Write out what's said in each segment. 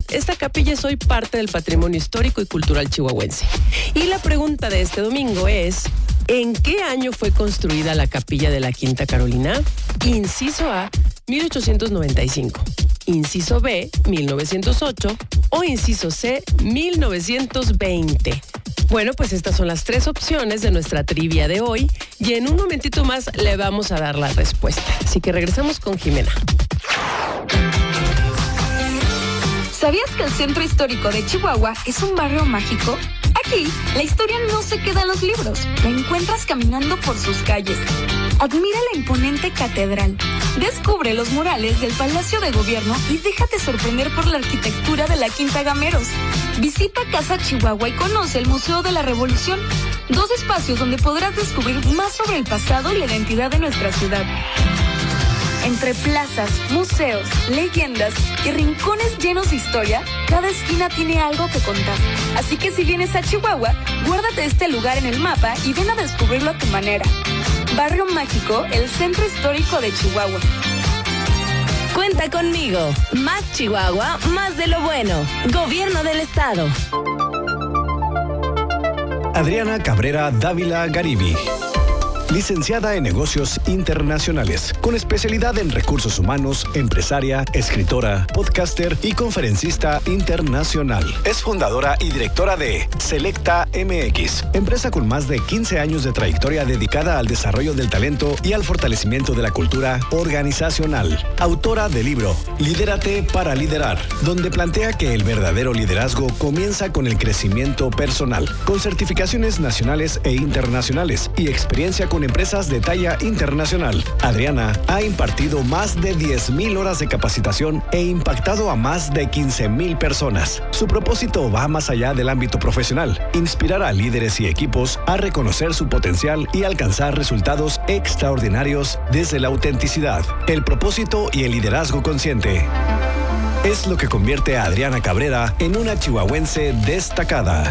esta capilla es hoy parte del patrimonio histórico y cultural chihuahuense. Y la pregunta de este domingo es: ¿en qué año fue construida la capilla de la Quinta Carolina? Inciso A, 1895. Inciso B, 1908. O inciso C, 1920. Bueno, pues estas son las 3 opciones de nuestra trivia de hoy y en un momentito más le vamos a dar la respuesta. Así que regresamos con Jimena. ¿Sabías que el Centro Histórico de Chihuahua es un barrio mágico? Aquí, la historia no se queda en los libros, la encuentras caminando por sus calles. Admira la imponente catedral, descubre los murales del Palacio de Gobierno y déjate sorprender por la arquitectura de la Quinta Gameros. Visita Casa Chihuahua y conoce el Museo de la Revolución, 2 espacios donde podrás descubrir más sobre el pasado y la identidad de nuestra ciudad. Entre plazas, museos, leyendas y rincones llenos de historia, cada esquina tiene algo que contar. Así que si vienes a Chihuahua, guárdate este lugar en el mapa y ven a descubrirlo a tu manera. Barrio Mágico, el Centro Histórico de Chihuahua. Cuenta conmigo. Más Chihuahua, más de lo bueno. Gobierno del Estado. Adriana Cabrera Dávila Garibi. Licenciada en Negocios Internacionales, con especialidad en recursos humanos, empresaria, escritora, podcaster y conferencista internacional. Es fundadora y directora de Selecta MX, empresa con más de 15 años de trayectoria dedicada al desarrollo del talento y al fortalecimiento de la cultura organizacional. Autora del libro Lidérate para liderar, donde plantea que el verdadero liderazgo comienza con el crecimiento personal, con certificaciones nacionales e internacionales y experiencia con empresas de talla internacional. Adriana ha impartido más de 10,000 horas de capacitación e impactado a más de 15,000 personas. Su propósito va más allá del ámbito profesional: inspirar a líderes y equipos a reconocer su potencial y alcanzar resultados extraordinarios desde la autenticidad, el propósito y el liderazgo consciente. Es lo que convierte a Adriana Cabrera en una chihuahuense destacada.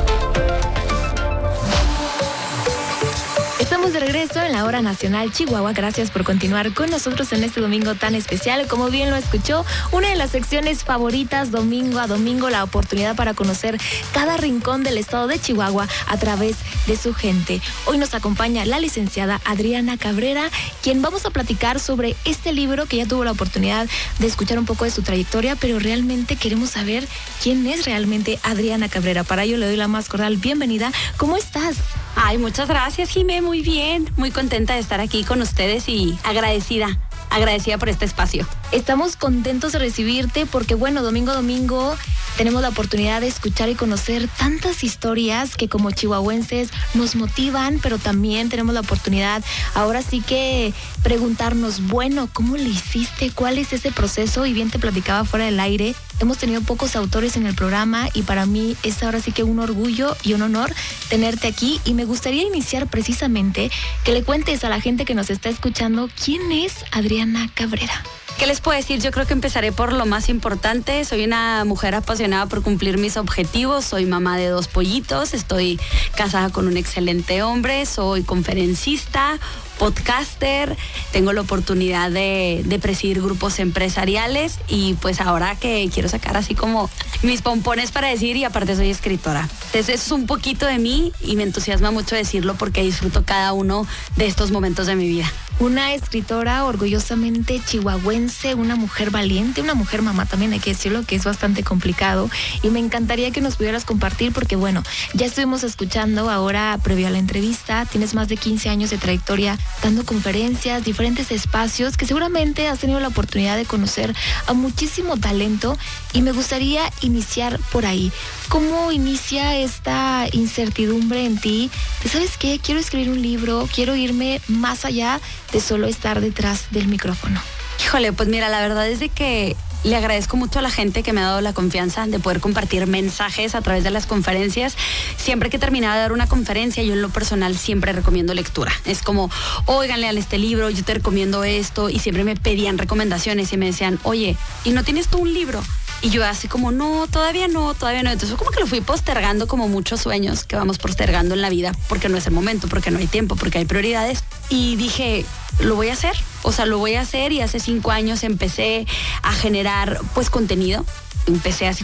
Estamos de regreso en la Hora Nacional Chihuahua. Gracias por continuar con nosotros en este domingo tan especial. Como bien lo escuchó, una de las secciones favoritas, domingo a domingo, la oportunidad para conocer cada rincón del estado de Chihuahua a través de su gente. Hoy nos acompaña la licenciada Adriana Cabrera, quien vamos a platicar sobre este libro, que ya tuvo la oportunidad de escuchar un poco de su trayectoria, pero realmente queremos saber quién es realmente Adriana Cabrera. Para ello le doy la más cordial bienvenida. ¿Cómo estás? Ay, muchas gracias, Jimé, muy bien, muy contenta de estar aquí con ustedes y agradecida por este espacio. Estamos contentos de recibirte porque, bueno, domingo a domingo tenemos la oportunidad de escuchar y conocer tantas historias que como chihuahuenses nos motivan, pero también tenemos la oportunidad ahora sí que preguntarnos, bueno, ¿cómo le hiciste? ¿Cuál es ese proceso? Y bien te platicaba fuera del aire, hemos tenido pocos autores en el programa y para mí es ahora sí que un orgullo y un honor tenerte aquí, y me gustaría iniciar precisamente que le cuentes a la gente que nos está escuchando quién es Adriana Cabrera. ¿Qué les puedo decir? Yo creo que empezaré por lo más importante. Soy una mujer apasionada por cumplir mis objetivos. Soy mamá de 2 pollitos. Estoy casada con un excelente hombre. Soy conferencista, podcaster. Tengo la oportunidad de presidir grupos empresariales y pues ahora que quiero sacar así como mis pompones para decir, y aparte soy escritora. Entonces eso es un poquito de mí y me entusiasma mucho decirlo porque disfruto cada uno de estos momentos de mi vida. Una escritora orgullosamente chihuahuense, una mujer valiente, una mujer mamá también, hay que decirlo, que es bastante complicado, y me encantaría que nos pudieras compartir porque, bueno, ya estuvimos escuchando ahora previo a la entrevista, tienes más de 15 años de trayectoria dando conferencias, diferentes espacios, que seguramente has tenido la oportunidad de conocer a muchísimo talento, y me gustaría iniciar por ahí. ¿Cómo inicia esta incertidumbre en ti? ¿Sabes qué? Quiero escribir un libro, quiero irme más allá de solo estar detrás del micrófono. Híjole, pues mira, la verdad es de que le agradezco mucho a la gente que me ha dado la confianza de poder compartir mensajes a través de las conferencias. Siempre que terminaba de dar una conferencia, yo en lo personal siempre recomiendo lectura. Es como, oigan, lean este libro, yo te recomiendo esto, y siempre me pedían recomendaciones y me decían, oye, ¿y no tienes tú un libro? Y yo así como, no, todavía no. Entonces como que lo fui postergando, como muchos sueños que vamos postergando en la vida, porque no es el momento, porque no hay tiempo, porque hay prioridades. Y dije, lo voy a hacer. Y hace 5 años empecé a generar pues contenido. Empecé así